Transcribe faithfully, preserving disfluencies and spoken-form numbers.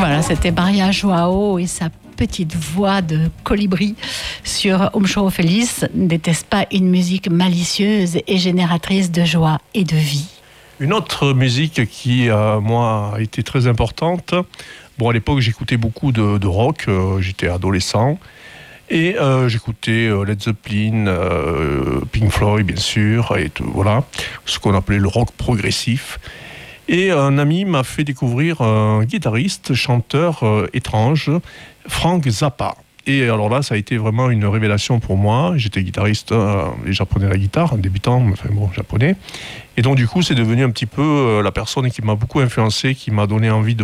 Voilà, c'était Maria Joao et sa petite voix de colibri sur Um Choro Feliz. N'était-ce pas une musique malicieuse et génératrice de joie et de vie? Une autre musique qui, euh, moi, a été très importante. Bon, à l'époque, j'écoutais beaucoup de, de rock. Euh, j'étais adolescent. Et euh, j'écoutais euh, Led Zeppelin, euh, Pink Floyd, bien sûr, et tout, voilà, ce qu'on appelait le rock progressif. Et un ami m'a fait découvrir un guitariste, chanteur euh, étrange, Frank Zappa. Et alors là, ça a été vraiment une révélation pour moi. J'étais guitariste euh, et j'apprenais la guitare, en débutant, enfin bon, japonais. Et donc du coup, c'est devenu un petit peu euh, la personne qui m'a beaucoup influencé, qui m'a donné envie de